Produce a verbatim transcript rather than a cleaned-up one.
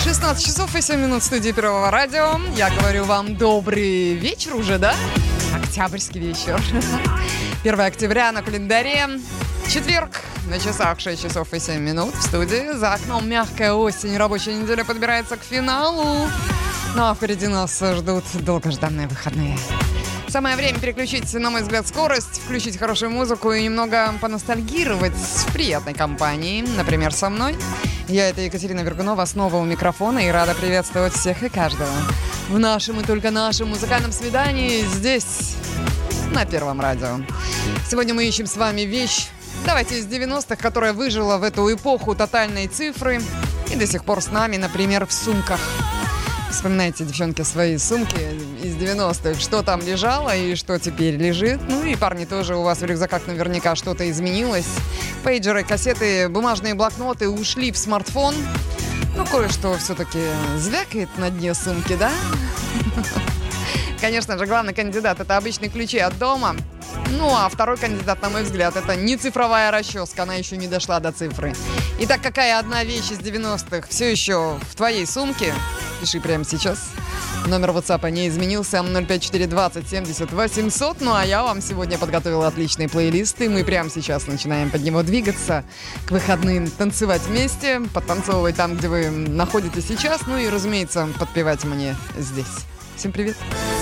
шестнадцать часов и семь минут в студии Первого радио. Я говорю вам добрый вечер уже, да? Октябрьский вечер. первое октября на календаре. Четверг. На часах шесть часов и семь минут в студии. За окном мягкая осень. Рабочая неделя подбирается к финалу. Ну а впереди нас ждут долгожданные выходные. Самое время переключить, на мой взгляд, скорость, включить хорошую музыку и немного поностальгировать в приятной компании. Например, со мной. Я, это Екатерина Вергунова, снова у микрофона и рада приветствовать всех и каждого в нашем и только нашем музыкальном свидании здесь, на Первом радио. Сегодня мы ищем с вами вещь, давайте, из девяностых, которая выжила в эту эпоху тотальной цифры и до сих пор с нами, например, в сумках. Вспоминайте, девчонки, свои сумки из девяностых, что там лежало и что теперь лежит. Ну и, парни, тоже у вас в рюкзаках наверняка что-то изменилось. Пейджеры, кассеты, бумажные блокноты ушли в смартфон. Ну, кое-что все-таки звякает на дне сумки, да? Конечно же, главный кандидат — это обычные ключи от дома. Ну, а второй кандидат, на мой взгляд, это не цифровая расческа, она еще не дошла до цифры. Итак, какая одна вещь из девяностых все еще в твоей сумке? Пиши прямо сейчас. Номер WhatsApp не изменился. ноль пять четыре двадцать семьдесят восемьсот. Ну, а я вам сегодня подготовила отличный плейлист. И мы прямо сейчас начинаем под него двигаться. К выходным танцевать вместе. Подтанцовывать там, где вы находитесь сейчас. Ну и, разумеется, подпевать мне здесь. Всем привет.